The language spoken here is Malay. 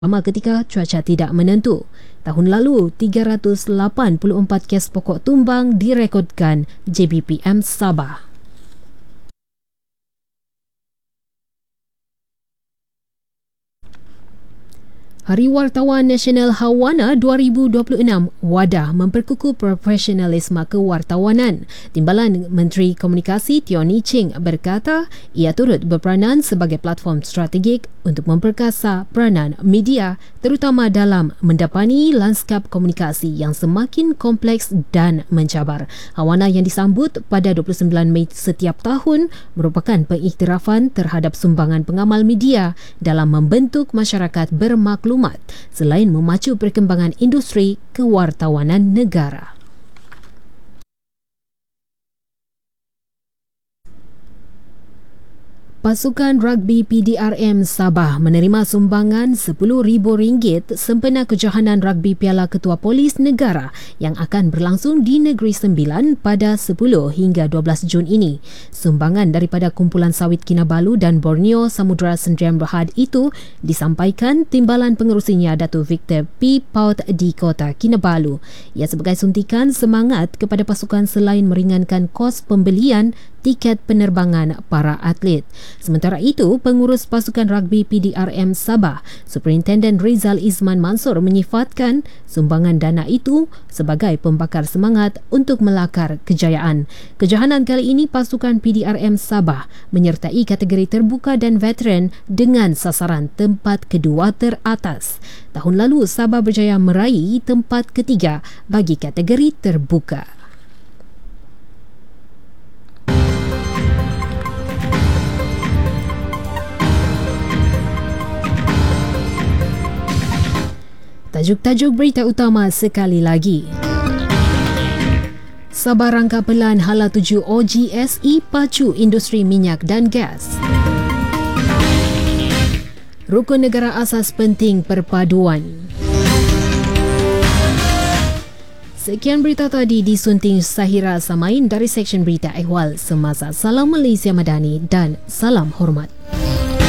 Sama ketika cuaca tidak menentu. Tahun lalu, 384 kes pokok tumbang direkodkan JBPM Sabah. Hari Wartawan Nasional Hawana 2026, Wadah memperkukuh profesionalisme kewartawanan. Timbalan Menteri Komunikasi Tioni Ching berkata ia turut berperanan sebagai platform strategik untuk memperkasa peranan media terutama dalam mendapani lanskap komunikasi yang semakin kompleks dan mencabar. Hawana yang disambut pada 29 Mei setiap tahun merupakan pengiktirafan terhadap sumbangan pengamal media dalam membentuk masyarakat bermaklumat selain memacu perkembangan industri kewartawanan negara. Pasukan Rugby PDRM Sabah menerima sumbangan RM10,000 sempena kejohanan Rugby Piala Ketua Polis Negara yang akan berlangsung di Negeri Sembilan pada 10 hingga 12 Jun ini. Sumbangan daripada Kumpulan Sawit Kinabalu dan Borneo Samudra Sdn Bhd itu disampaikan Timbalan Pengerusinya Datuk Victor P. Paut di Kota Kinabalu. Ia sebagai suntikan semangat kepada pasukan selain meringankan kos pembelian tiket penerbangan para atlet. Sementara itu, pengurus pasukan rugby PDRM Sabah, Superintendent Rizal Izman Mansor menyifatkan sumbangan dana itu sebagai pembakar semangat untuk melakar kejayaan. Kejohanan kali ini pasukan PDRM Sabah menyertai kategori terbuka dan veteran dengan sasaran tempat kedua teratas. Tahun lalu, Sabah berjaya meraih tempat ketiga bagi kategori terbuka. Tajuk-tajuk berita utama sekali lagi. Sabah rangka pelan hala tuju OGSE pacu industri minyak dan gas. Rukun negara asas penting perpaduan. Sekian berita tadi disunting Sahira Samain dari Seksyen Berita Ehwal Semasa. Salam Malaysia Madani dan salam hormat.